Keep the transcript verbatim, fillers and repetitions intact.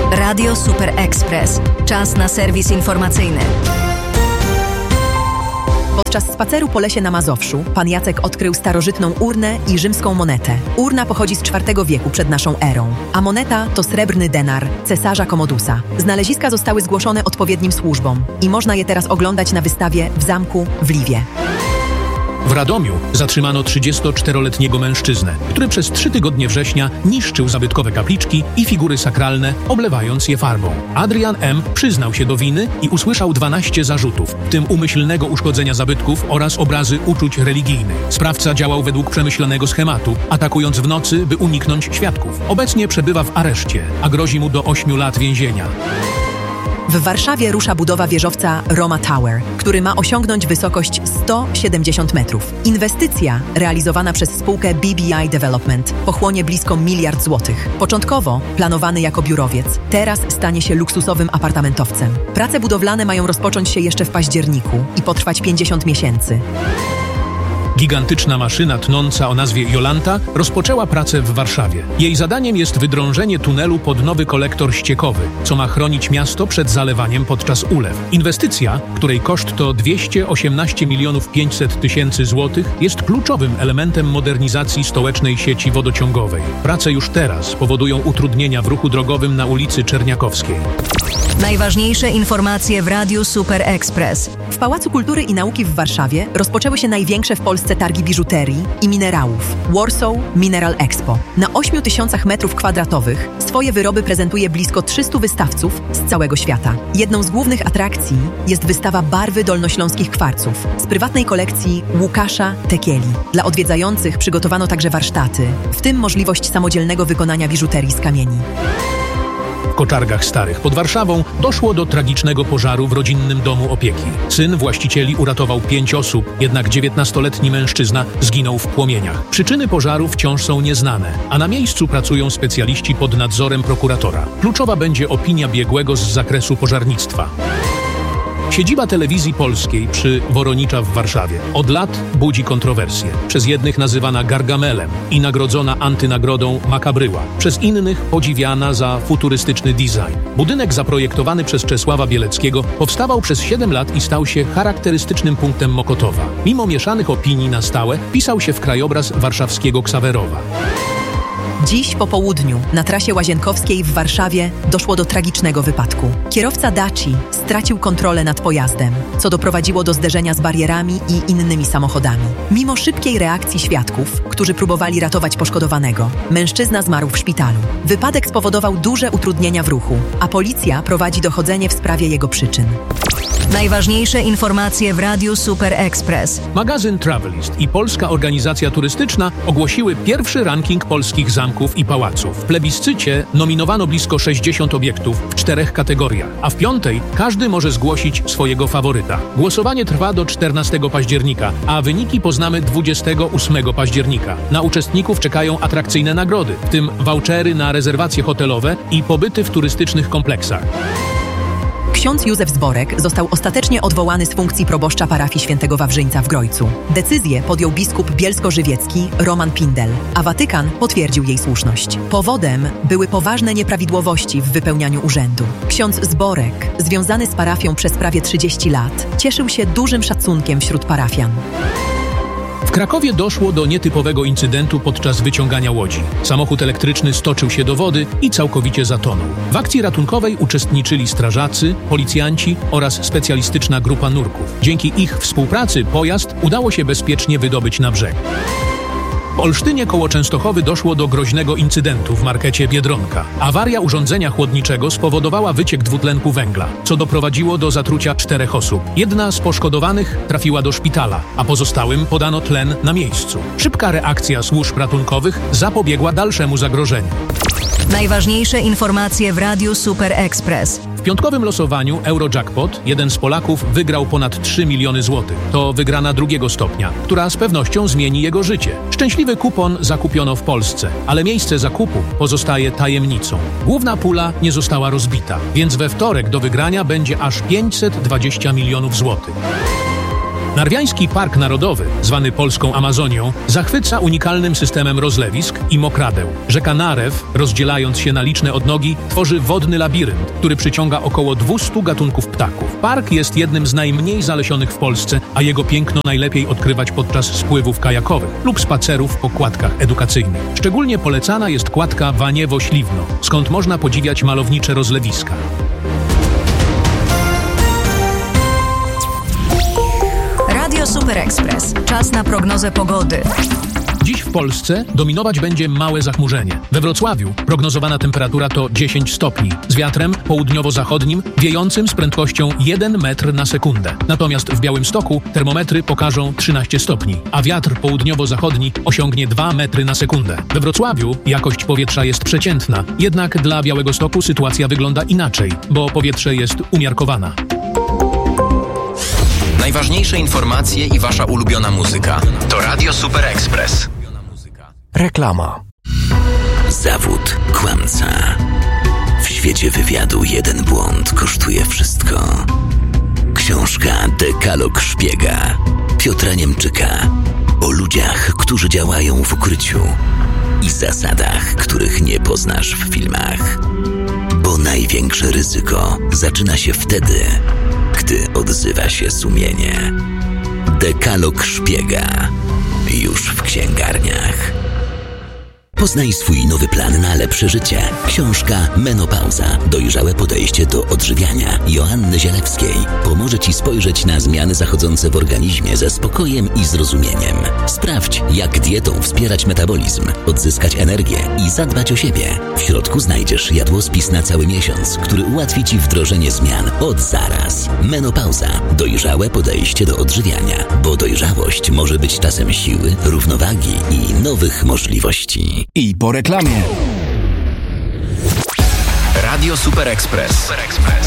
Radio Super Express. Czas na serwis informacyjny. Podczas spaceru po lesie na Mazowszu pan Jacek odkrył starożytną urnę i rzymską monetę. Urna pochodzi z czwartego wieku przed naszą erą, a moneta to srebrny denar cesarza Kommodusa. Znaleziska zostały zgłoszone odpowiednim służbom i można je teraz oglądać na wystawie w zamku w Liwie. W Radomiu zatrzymano trzydziestoczteroletniego mężczyznę, który przez trzy tygodnie września niszczył zabytkowe kapliczki i figury sakralne, oblewając je farbą. Adrian M. przyznał się do winy i usłyszał dwanaście zarzutów, w tym umyślnego uszkodzenia zabytków oraz obrazy uczuć religijnych. Sprawca działał według przemyślanego schematu, atakując w nocy, by uniknąć świadków. Obecnie przebywa w areszcie, a grozi mu do ośmiu lat więzienia. W Warszawie rusza budowa wieżowca Roma Tower, który ma osiągnąć wysokość sto siedemdziesiąt metrów. Inwestycja, realizowana przez spółkę B B I Development, pochłonie blisko miliard złotych. Początkowo planowany jako biurowiec, teraz stanie się luksusowym apartamentowcem. Prace budowlane mają rozpocząć się jeszcze w październiku i potrwać pięćdziesiąt miesięcy. Gigantyczna maszyna tnąca o nazwie Jolanta rozpoczęła pracę w Warszawie. Jej zadaniem jest wydrążenie tunelu pod nowy kolektor ściekowy, co ma chronić miasto przed zalewaniem podczas ulew. Inwestycja, której koszt to dwieście osiemnaście milionów pięćset tysięcy złotych, jest kluczowym elementem modernizacji stołecznej sieci wodociągowej. Prace już teraz powodują utrudnienia w ruchu drogowym na ulicy Czerniakowskiej. Najważniejsze informacje w Radiu Super Express. W Pałacu Kultury i Nauki w Warszawie rozpoczęły się największe w Polsce targi biżuterii i minerałów Warsaw Mineral Expo. Na ośmiu tysiącach metrów kwadratowych swoje wyroby prezentuje blisko trzystu wystawców z całego świata. Jedną z głównych atrakcji jest wystawa barwy dolnośląskich kwarców z prywatnej kolekcji Łukasza Tekieli. Dla odwiedzających przygotowano także warsztaty, w tym możliwość samodzielnego wykonania biżuterii z kamieni. W Koczargach Starych pod Warszawą doszło do tragicznego pożaru w rodzinnym domu opieki. Syn właścicieli uratował pięć osób, jednak dziewiętnastoletni mężczyzna zginął w płomieniach. Przyczyny pożaru wciąż są nieznane, a na miejscu pracują specjaliści pod nadzorem prokuratora. Kluczowa będzie opinia biegłego z zakresu pożarnictwa. Siedziba Telewizji Polskiej przy Woronicza w Warszawie od lat budzi kontrowersje. Przez jednych nazywana Gargamelem i nagrodzona antynagrodą Makabryła. Przez innych podziwiana za futurystyczny design. Budynek zaprojektowany przez Czesława Bieleckiego powstawał przez siedem lat i stał się charakterystycznym punktem Mokotowa. Mimo mieszanych opinii na stałe pisał się w krajobraz warszawskiego Ksawerowa. Dziś po południu na trasie Łazienkowskiej w Warszawie doszło do tragicznego wypadku. Kierowca Daci stracił kontrolę nad pojazdem, co doprowadziło do zderzenia z barierami i innymi samochodami. Mimo szybkiej reakcji świadków, którzy próbowali ratować poszkodowanego, mężczyzna zmarł w szpitalu. Wypadek spowodował duże utrudnienia w ruchu, a policja prowadzi dochodzenie w sprawie jego przyczyn. Najważniejsze informacje w Radiu Super Express. Magazyn Travelist i Polska Organizacja Turystyczna ogłosiły pierwszy ranking polskich zamków i pałaców. W plebiscycie nominowano blisko sześćdziesiąt obiektów w czterech kategoriach, a w piątej każdy może zgłosić swojego faworyta. Głosowanie trwa do czternastego października, a wyniki poznamy dwudziestego ósmego października. Na uczestników czekają atrakcyjne nagrody, w tym vouchery na rezerwacje hotelowe i pobyty w turystycznych kompleksach. Ksiądz Józef Zborek został ostatecznie odwołany z funkcji proboszcza parafii Świętego Wawrzyńca w Grojcu. Decyzję podjął biskup bielsko-żywiecki Roman Pindel, a Watykan potwierdził jej słuszność. Powodem były poważne nieprawidłowości w wypełnianiu urzędu. Ksiądz Zborek, związany z parafią przez prawie trzydzieści lat, cieszył się dużym szacunkiem wśród parafian. W Krakowie doszło do nietypowego incydentu podczas wyciągania łodzi. Samochód elektryczny stoczył się do wody i całkowicie zatonął. W akcji ratunkowej uczestniczyli strażacy, policjanci oraz specjalistyczna grupa nurków. Dzięki ich współpracy pojazd udało się bezpiecznie wydobyć na brzeg. W Olsztynie koło Częstochowy doszło do groźnego incydentu w markecie Biedronka. Awaria urządzenia chłodniczego spowodowała wyciek dwutlenku węgla, co doprowadziło do zatrucia czterech osób. Jedna z poszkodowanych trafiła do szpitala, a pozostałym podano tlen na miejscu. Szybka reakcja służb ratunkowych zapobiegła dalszemu zagrożeniu. Najważniejsze informacje w Radiu Super Express. W piątkowym losowaniu Eurojackpot jeden z Polaków wygrał ponad trzy miliony złotych. To wygrana drugiego stopnia, która z pewnością zmieni jego życie. Szczęśliwy kupon zakupiono w Polsce, ale miejsce zakupu pozostaje tajemnicą. Główna pula nie została rozbita, więc we wtorek do wygrania będzie aż pięćset dwadzieścia milionów złotych. Narwiański Park Narodowy, zwany polską Amazonią, zachwyca unikalnym systemem rozlewisk i mokradeł. Rzeka Narew, rozdzielając się na liczne odnogi, tworzy wodny labirynt, który przyciąga około dwieście gatunków ptaków. Park jest jednym z najmniej zalesionych w Polsce, a jego piękno najlepiej odkrywać podczas spływów kajakowych lub spacerów po kładkach edukacyjnych. Szczególnie polecana jest kładka Waniewo-Śliwno, skąd można podziwiać malownicze rozlewiska. Radio Super Express. Czas na prognozę pogody. Dziś w Polsce dominować będzie małe zachmurzenie. We Wrocławiu prognozowana temperatura to dziesięć stopni, z wiatrem południowo-zachodnim wiejącym z prędkością jeden metr na sekundę. Natomiast w Białymstoku termometry pokażą trzynaście stopni, a wiatr południowo-zachodni osiągnie dwa metry na sekundę. We Wrocławiu jakość powietrza jest przeciętna, jednak dla Białegostoku sytuacja wygląda inaczej, bo powietrze jest umiarkowana. Najważniejsze informacje i wasza ulubiona muzyka to Radio Super Express. Reklama. Zawód kłamca. W świecie wywiadu jeden błąd kosztuje wszystko. Książka Dekalog Szpiega Piotra Niemczyka o ludziach, którzy działają w ukryciu i zasadach, których nie poznasz w filmach. Bo największe ryzyko zaczyna się wtedy, gdy odzywa się sumienie. Dekalog Szpiega. Już w księgarniach. Poznaj swój nowy plan na lepsze życie. Książka Menopauza. Dojrzałe podejście do odżywiania Joanny Zielewskiej pomoże Ci spojrzeć na zmiany zachodzące w organizmie ze spokojem i zrozumieniem. Sprawdź, jak dietą wspierać metabolizm, odzyskać energię i zadbać o siebie. W środku znajdziesz jadłospis na cały miesiąc, który ułatwi Ci wdrożenie zmian od zaraz. Menopauza. Dojrzałe podejście do odżywiania, bo dojrzałość może być czasem siły, równowagi i nowych możliwości. I po reklamie. Radio Super Express. Super Express.